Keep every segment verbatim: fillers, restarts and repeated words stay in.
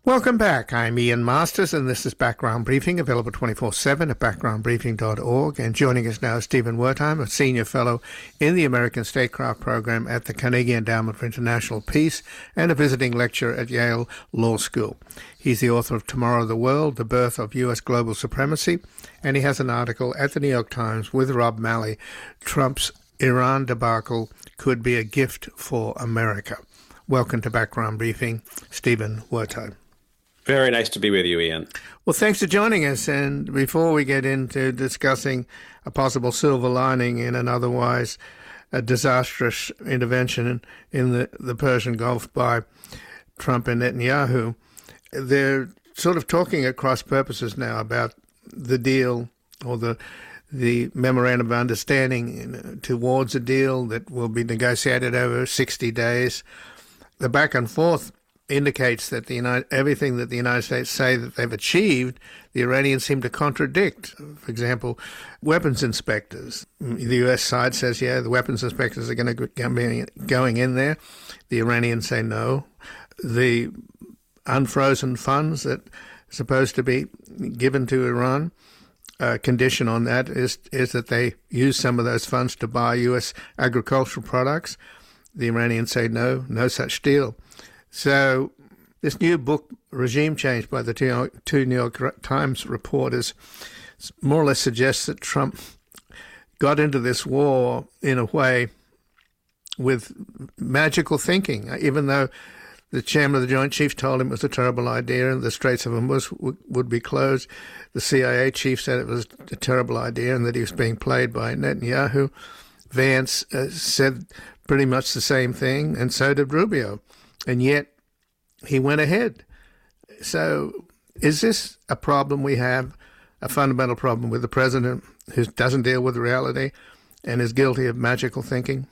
Welcome back. I'm Ian Masters, and this is Background Briefing, available twenty-four seven at background briefing dot org. And joining us now is Stephen Wertheim, a senior fellow in the American Statecraft Program at the Carnegie Endowment for International Peace and a visiting lecturer at Yale Law School. He's the author of Tomorrow the World, The Birth of U S Global Supremacy, and he has an article at the New York Times with Rob Malley, Trump's Iran debacle could be a gift for America. Welcome to Background Briefing, Stephen Wertheim. Very nice to be with you, Ian. Well, thanks for joining us. And before we get into discussing a possible silver lining in an otherwise a disastrous intervention in the, the Persian Gulf by Trump and Netanyahu, they're sort of talking at cross purposes now about the deal or the the memorandum of understanding towards a deal that will be negotiated over sixty days. The back and forth indicates that the United, everything that the United States say that they've achieved, the Iranians seem to contradict. For example, weapons inspectors. The U S side says, yeah, the weapons inspectors are going to be going in there. The Iranians say no. The unfrozen funds that are supposed to be given to Iran, a condition on that is, is that they use some of those funds to buy U S agricultural products. The Iranians say no, no such deal. So this new book, Regime Change, by the two New York Times reporters, more or less suggests that Trump got into this war in a way with magical thinking, even though the chairman of the Joint Chiefs told him it was a terrible idea and the Straits of Hormuz would be closed. The C I A chief said it was a terrible idea and that he was being played by Netanyahu. Vance uh, said pretty much the same thing, and so did Rubio. And yet he went ahead. So is this a problem we have, a fundamental problem with the president who doesn't deal with reality and is guilty of magical thinking?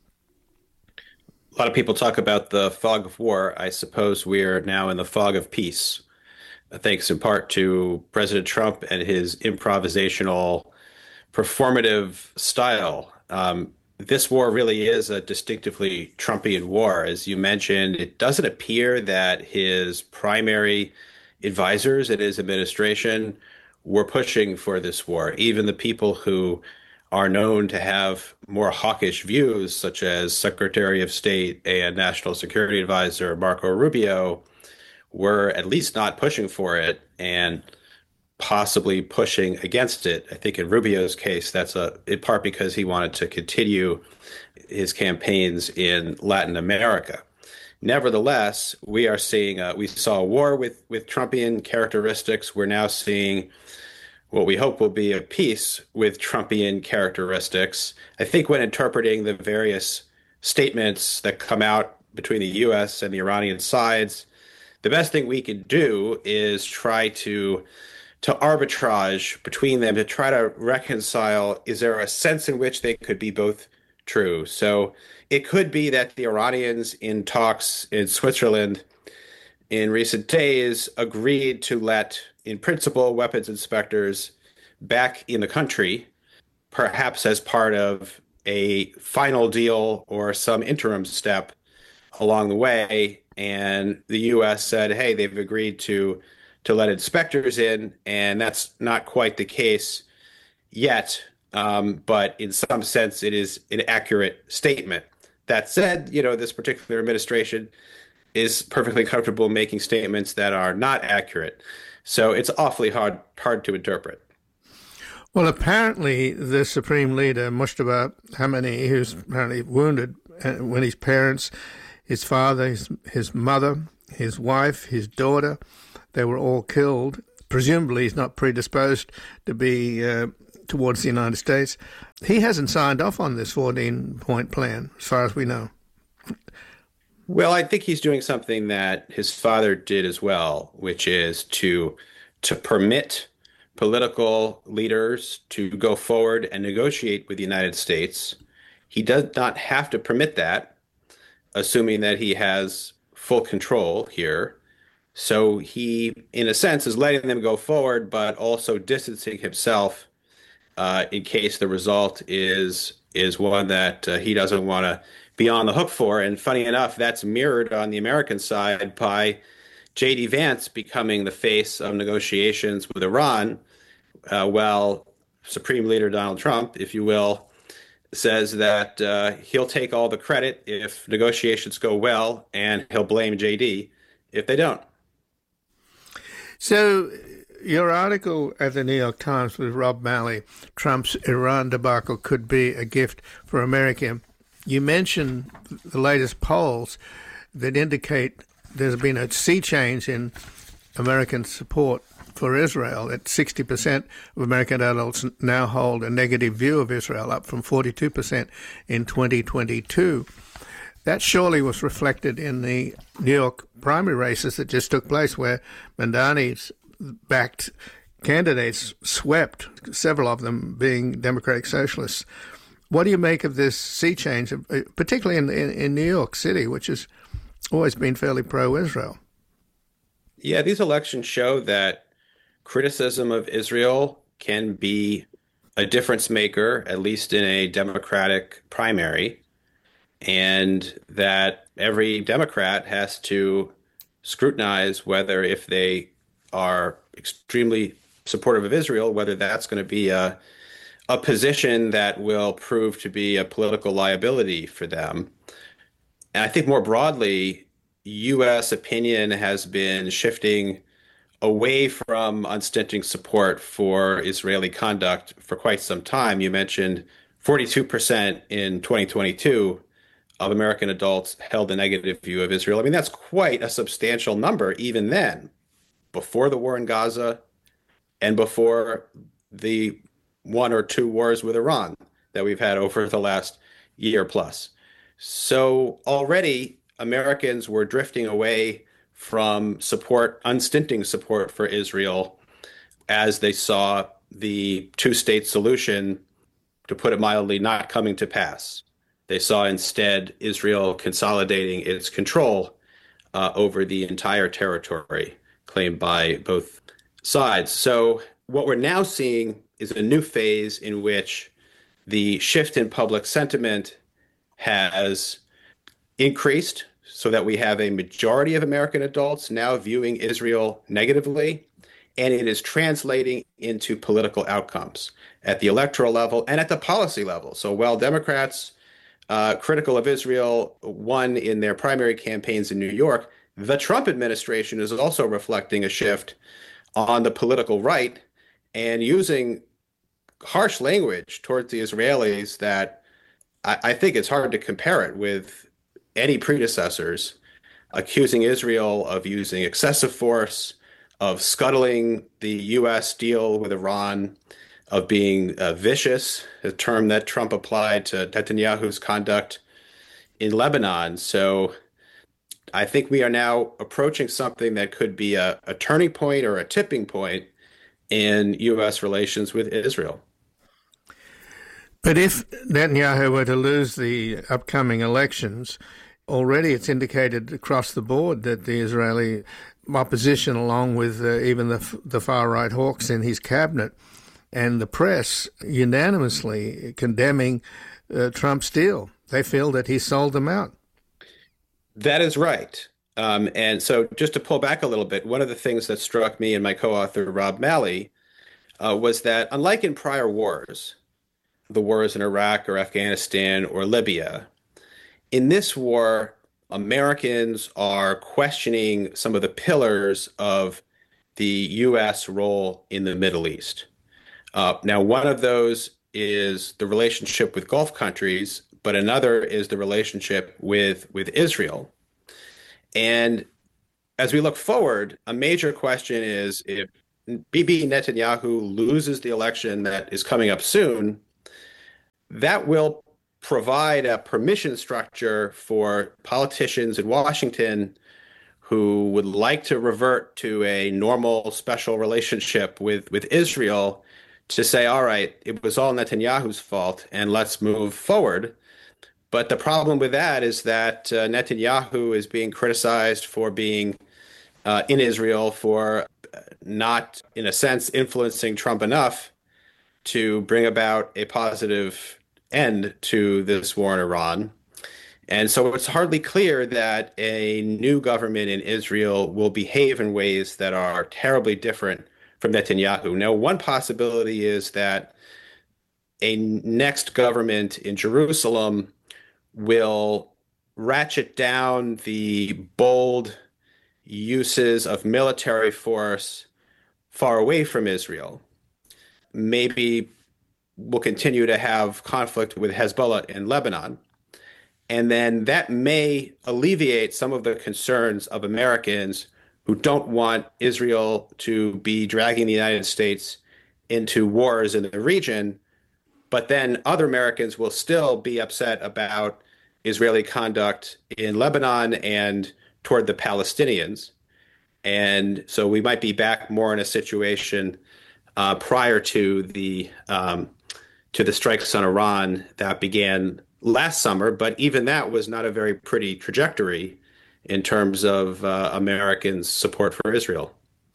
A lot of people talk about the fog of war. I suppose we're now in the fog of peace, thanks in part to President Trump and his improvisational, performative style. Um, This war really is a distinctively Trumpian war. As you mentioned, it doesn't appear that his primary advisors in his administration were pushing for this war. Even the people who are known to have more hawkish views, such as Secretary of State and National Security Advisor Marco Rubio, were at least not pushing for it and possibly pushing against it. I think in Rubio's case, that's a in part because he wanted to continue his campaigns in Latin America. Nevertheless, we are seeing uh, we saw a war with with Trumpian characteristics. We're now seeing what we hope will be a peace with Trumpian characteristics. I think when interpreting the various statements that come out between the U S and the Iranian sides, the best thing we can do is try to to arbitrage between them, to try to reconcile, is there a sense in which they could be both true? So it could be that the Iranians in talks in Switzerland in recent days agreed to let, in principle, weapons inspectors back in the country, perhaps as part of a final deal or some interim step along the way. And the U S said, hey, they've agreed to to let inspectors in, and that's not quite the case yet. Um, but in some sense, it is an accurate statement. That said, you know, this particular administration is perfectly comfortable making statements that are not accurate. So it's awfully hard hard to interpret. Well, apparently the Supreme Leader, Mujtaba Khamenei, who's apparently wounded, when his parents, his father, his, his mother, his wife, his daughter, they were all killed. Presumably he's not predisposed to be uh, towards the United States. He hasn't signed off on this fourteen-point plan, as far as we know. Well, I think he's doing something that his father did as well, which is to to permit political leaders to go forward and negotiate with the United States. He does not have to permit that, assuming that he has full control here. So he, in a sense, is letting them go forward, but also distancing himself uh, in case the result is is one that uh, he doesn't want to be on the hook for. And funny enough, that's mirrored on the American side by J D. Vance becoming the face of negotiations with Iran, uh, while Supreme Leader Donald Trump, if you will, says that uh, he'll take all the credit if negotiations go well, and he'll blame J D if they don't. So, your article at the New York Times with Rob Malley, Trump's Iran debacle could be a gift for America. You mentioned the latest polls that indicate there's been a sea change in American support for Israel. That sixty percent of American adults now hold a negative view of Israel, up from forty-two percent in twenty twenty-two. That surely was reflected in the New York primary races that just took place, where Mamdani's backed candidates swept, several of them being Democratic Socialists. What do you make of this sea change, particularly in, in, in New York City, which has always been fairly pro-Israel? Yeah, these elections show that criticism of Israel can be a difference maker, at least in a Democratic primary, and that every Democrat has to scrutinize whether, if they are extremely supportive of Israel, whether that's going to be a a position that will prove to be a political liability for them. And I think more broadly, U S opinion has been shifting away from unstinting support for Israeli conduct for quite some time. You mentioned forty-two percent in twenty twenty-two of American adults held a negative view of Israel. I mean, that's quite a substantial number even then, before the war in Gaza and before the one or two wars with Iran that we've had over the last year plus. So already Americans were drifting away from support, unstinting support for Israel, as they saw the two-state solution, to put it mildly, not coming to pass. They saw instead Israel consolidating its control uh, over the entire territory claimed by both sides. So what we're now seeing is a new phase in which the shift in public sentiment has increased, so that we have a majority of American adults now viewing Israel negatively, and it is translating into political outcomes at the electoral level and at the policy level. So while Democrats uh, critical of Israel won in their primary campaigns in New York, the Trump administration is also reflecting a shift on the political right and using harsh language towards the Israelis that I, I think it's hard to compare it with any predecessors, accusing Israel of using excessive force, of scuttling the U S deal with Iran, of being uh, vicious, a term that Trump applied to Netanyahu's conduct in Lebanon. So I think we are now approaching something that could be a, a turning point or a tipping point in U S relations with Israel. But if Netanyahu were to lose the upcoming elections, already it's indicated across the board that the Israeli opposition, along with uh, even the, the far-right hawks in his cabinet and the press, unanimously condemning uh, Trump's deal. They feel that he sold them out. That is right. Um, and so just to pull back a little bit, one of the things that struck me and my co-author Rob Malley uh, was that, unlike in prior wars, the wars in Iraq or Afghanistan or Libya, in this war, Americans are questioning some of the pillars of the U S role in the Middle East. Uh, now, one of those is the relationship with Gulf countries, but another is the relationship with, with Israel. And as we look forward, a major question is, if Bibi Netanyahu loses the election that is coming up soon, that will provide a permission structure for politicians in Washington who would like to revert to a normal special relationship with, with Israel to say, all right, it was all Netanyahu's fault and let's move forward. But the problem with that is that uh, Netanyahu is being criticized for being uh, in Israel, for not, in a sense, influencing Trump enough to bring about a positive end to this war in Iran. And so it's hardly clear that a new government in Israel will behave in ways that are terribly different from Netanyahu. Now, one possibility is that a next government in Jerusalem will ratchet down the bold uses of military force far away from Israel. Maybe we'll continue to have conflict with Hezbollah in Lebanon. And then that may alleviate some of the concerns of Americans who don't want Israel to be dragging the United States into wars in the region. But then other Americans will still be upset about Israeli conduct in Lebanon and toward the Palestinians. And so we might be back more in a situation uh, prior to the um, to the strikes on Iran that began last summer. But even that was not a very pretty trajectory in terms of uh, Americans' support for Israel.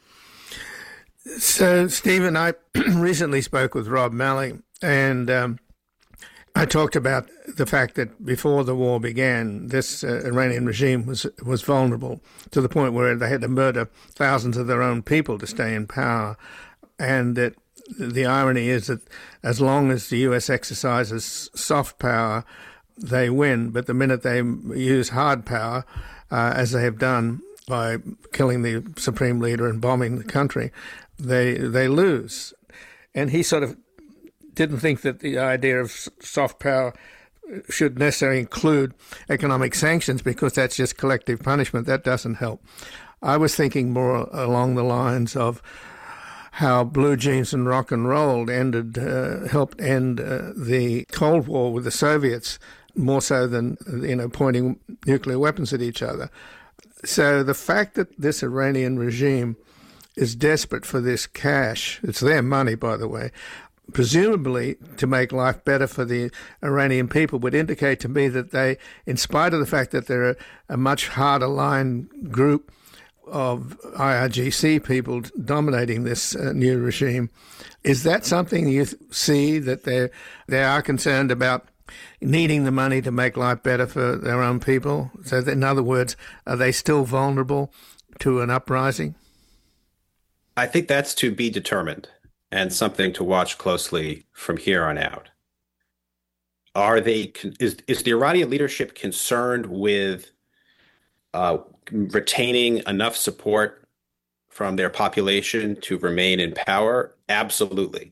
So, Stephen, I recently spoke with Rob Malley, and um, I talked about the fact that before the war began, this uh, Iranian regime was was vulnerable to the point where they had to murder thousands of their own people to stay in power, and that the irony is that as long as the U S exercises soft power, they win, but the minute they use hard power, uh, as they have done by killing the supreme leader and bombing the country, they they lose. And he sort of didn't think that the idea of soft power should necessarily include economic sanctions because that's just collective punishment. That doesn't help. I was thinking more along the lines of how blue jeans and rock and roll ended, uh, helped end uh, the Cold War with the Soviets more so than, you know, pointing nuclear weapons at each other. So the fact that this Iranian regime is desperate for this cash, it's their money, by the way, presumably to make life better for the Iranian people, would indicate to me that they, in spite of the fact that they're a, a much harder line group of I R G C people dominating this uh, new regime, is that something you th- see that they they are concerned about needing the money to make life better for their own people? So that, in other words, are they still vulnerable to an uprising? I think that's to be determined and something to watch closely from here on out. Are they is is the Iranian leadership concerned with uh, retaining enough support from their population to remain in power? Absolutely.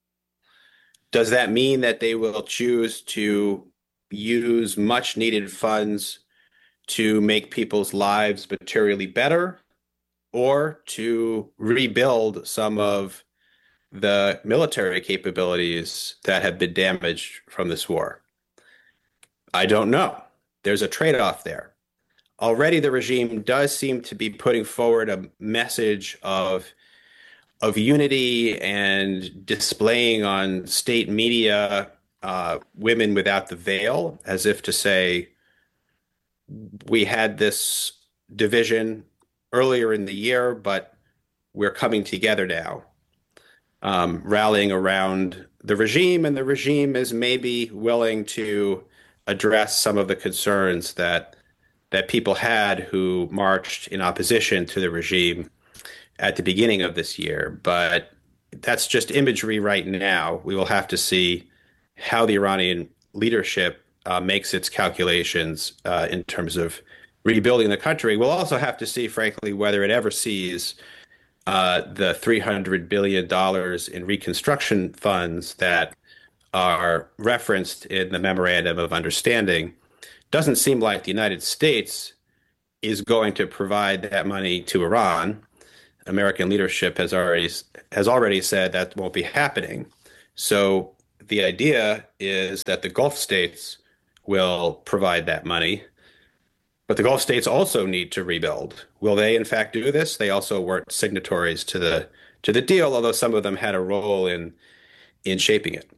Does that mean that they will choose to use much needed funds to make people's lives materially better or to rebuild some of the military capabilities that have been damaged from this war? I don't know. There's a trade-off there. Already the regime does seem to be putting forward a message of of unity and displaying on state media uh, women without the veil, as if to say, we had this division earlier in the year, but we're coming together now, um, rallying around the regime, and the regime is maybe willing to address some of the concerns that that people had who marched in opposition to the regime at the beginning of this year. But that's just imagery right now. We will have to see how the Iranian leadership uh, makes its calculations uh, in terms of rebuilding the country. We'll also have to see, frankly, whether it ever sees uh, the three hundred billion dollars in reconstruction funds that are referenced in the Memorandum of Understanding. Doesn't seem like the United States is going to provide that money to Iran. American leadership has already has already said that won't be happening. So the idea is that the Gulf states will provide that money, but the Gulf states also need to rebuild. Will they, in fact, do this? They also weren't signatories to the to the deal, although some of them had a role in in shaping it.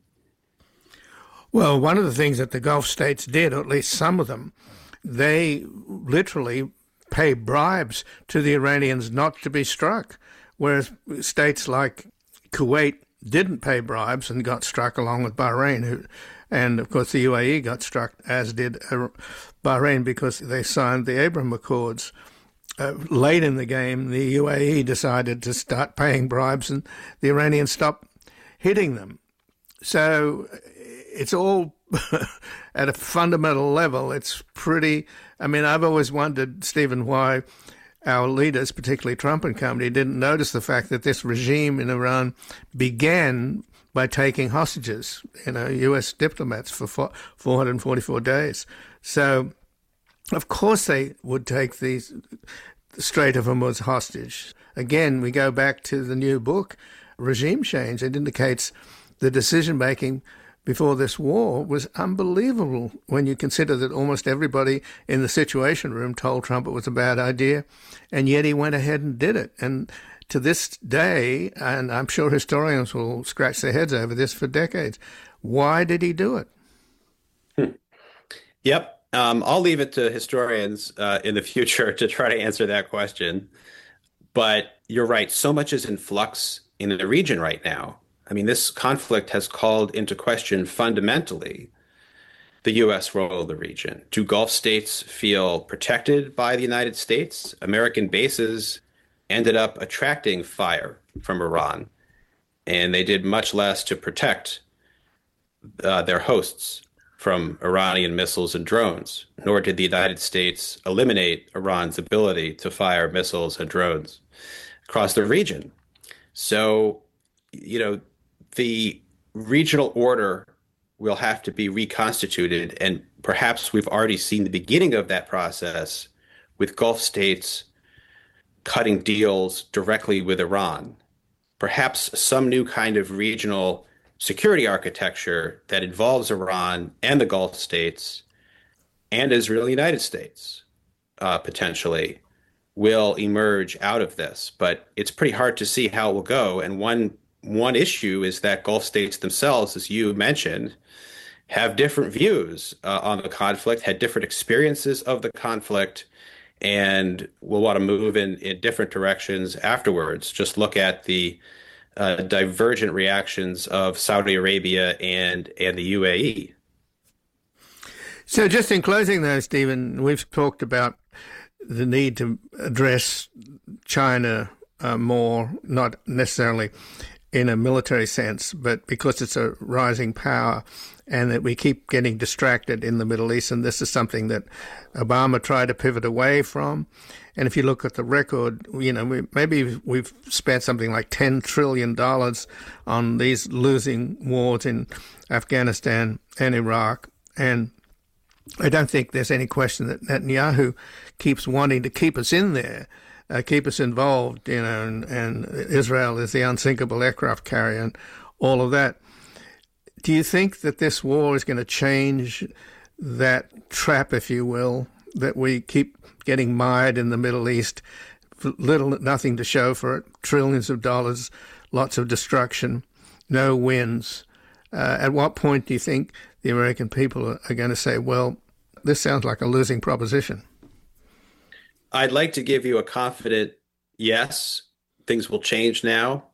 Well, one of the things that the Gulf states did, or at least some of them, they literally pay bribes to the Iranians not to be struck, whereas states like Kuwait didn't pay bribes and got struck along with Bahrain, who And, of course, the U A E got struck, as did Bahrain, because they signed the Abraham Accords. Uh, late in the game, the U A E decided to start paying bribes, and the Iranians stopped hitting them. So it's all at a fundamental level. It's pretty, I mean, I've always wondered, Stephen, why our leaders, particularly Trump and company, didn't notice the fact that this regime in Iran began by taking hostages, you know, U S diplomats for four hundred forty-four days. So, of course, they would take these the Strait of Hormuz hostage. Again, we go back to the new book, Regime Change. It indicates the decision-making before this war was unbelievable when you consider that almost everybody in the Situation Room told Trump it was a bad idea, and yet he went ahead and did it. And to this day, and I'm sure historians will scratch their heads over this for decades, why did he do it? Hmm. Yep. Um, I'll leave it to historians uh, in the future to try to answer that question. But you're right. So much is in flux in the region right now. I mean, this conflict has called into question fundamentally the U S role of the region. Do Gulf states feel protected by the United States? American bases ended up attracting fire from Iran, and they did much less to protect uh, their hosts from Iranian missiles and drones, nor did the United States eliminate Iran's ability to fire missiles and drones across the region. So, you know, the regional order will have to be reconstituted, and perhaps we've already seen the beginning of that process with Gulf states cutting deals directly with Iran. Perhaps some new kind of regional security architecture that involves Iran and the Gulf states and Israel and the United States uh, potentially will emerge out of this. But it's pretty hard to see how it will go. And one one issue is that Gulf states themselves, as you mentioned, have different views uh, on the conflict, had different experiences of the conflict, and will want to move in, in different directions afterwards. Just look at the uh, divergent reactions of Saudi Arabia and, and the U A E. So just in closing though, Stephen, we've talked about the need to address China uh, more, not necessarily in a military sense, but because it's a rising power, and that we keep getting distracted in the Middle East. And this is something that Obama tried to pivot away from. And if you look at the record, you know, we, maybe we've spent something like ten trillion dollars on these losing wars in Afghanistan and Iraq. And I don't think there's any question that Netanyahu keeps wanting to keep us in there, uh, keep us involved, you know, and, and Israel is the unsinkable aircraft carrier and all of that. Do you think that this war is going to change that trap, if you will, that we keep getting mired in the Middle East, little, nothing to show for it, trillions of dollars, lots of destruction, no wins? Uh, at what point do you think the American people are going to say, well, this sounds like a losing proposition? I'd like to give you a confident yes, things will change now,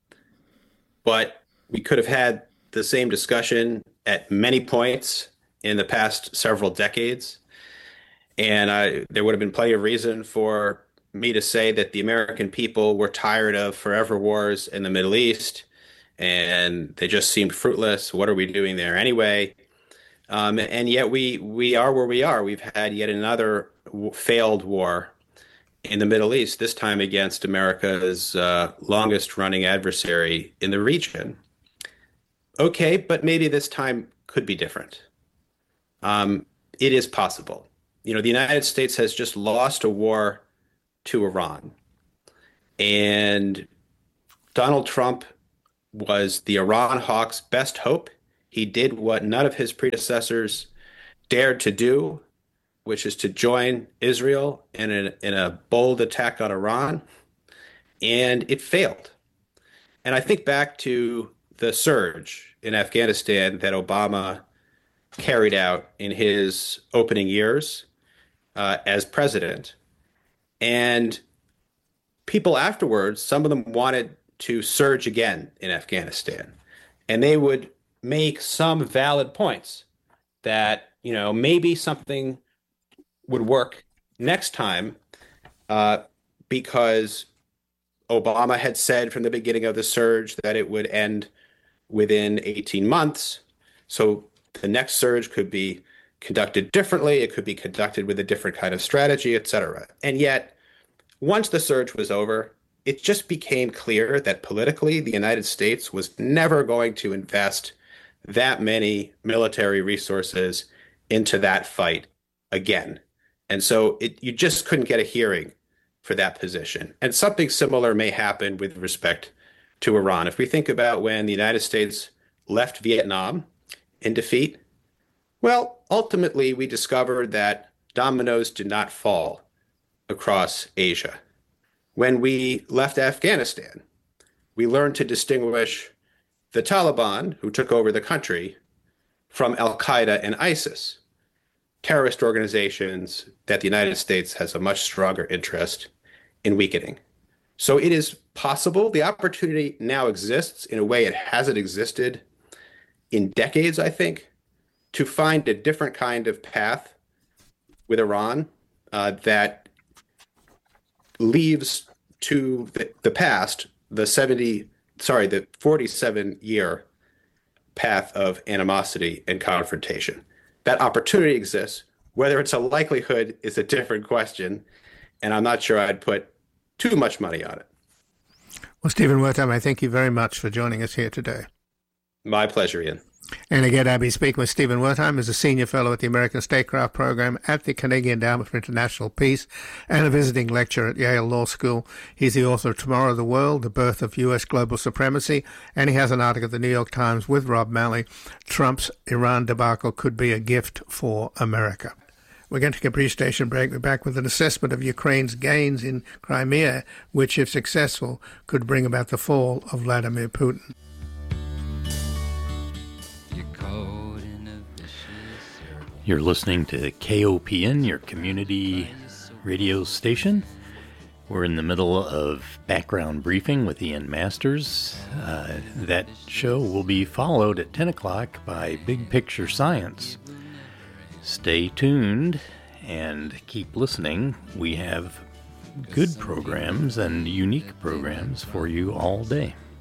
but we could have had the same discussion at many points in the past several decades. And I, there would have been plenty of reason for me to say that the American people were tired of forever wars in the Middle East, and they just seemed fruitless. What are we doing there anyway? Um, and yet we we are where we are. We've had yet another w- failed war in the Middle East, this time against America's uh, longest-running adversary in the region. Okay, but maybe this time could be different. Um, it is possible. You know, the United States has just lost a war to Iran. And Donald Trump was the Iran hawk's best hope. He did what none of his predecessors dared to do, which is to join Israel in a, in a bold attack on Iran. And it failed. And I think back to the surge in Afghanistan that Obama carried out in his opening years uh, as president. And people afterwards, some of them wanted to surge again in Afghanistan. And they would make some valid points that, you know, maybe something would work next time uh, because Obama had said from the beginning of the surge that it would end within eighteen months. So the next surge could be conducted differently. It could be conducted with a different kind of strategy, et cetera. And yet, once the surge was over, it just became clear that politically, the United States was never going to invest that many military resources into that fight again. And so it, you just couldn't get a hearing for that position. And something similar may happen with respect to Iran. If we think about when the United States left Vietnam in defeat, well, ultimately we discovered that dominoes did not fall across Asia. When we left Afghanistan, we learned to distinguish the Taliban, who took over the country, from Al-Qaeda and ISIS, terrorist organizations that the United States has a much stronger interest in weakening. So it is possible, the opportunity now exists in a way it hasn't existed in decades, I think, to find a different kind of path with Iran uh, that leaves to the, the past the seventy, sorry, the forty-seven year path of animosity and confrontation. That opportunity exists. Whether it's a likelihood is a different question, and I'm not sure I'd put too much money on it. Well, Stephen Wertheim, I thank you very much for joining us here today. My pleasure, Ian. And again, I'll be speaking with Stephen Wertheim, who's a senior fellow at the American Statecraft Program at the Carnegie Endowment for International Peace and a visiting lecturer at Yale Law School. He's the author of Tomorrow of the World, The Birth of U S Global Supremacy, and he has an article at the New York Times with Rob Malley, Trump's Iran debacle could be a gift for America. We're going to take a brief station break. We're back with an assessment of Ukraine's gains in Crimea, which, if successful, could bring about the fall of Vladimir Putin. You're listening to K O P N, your community radio station. We're in the middle of Background Briefing with Ian Masters. Uh, that show will be followed at ten o'clock by Big Picture Science. Stay tuned and keep listening. We have good programs and unique programs for you all day.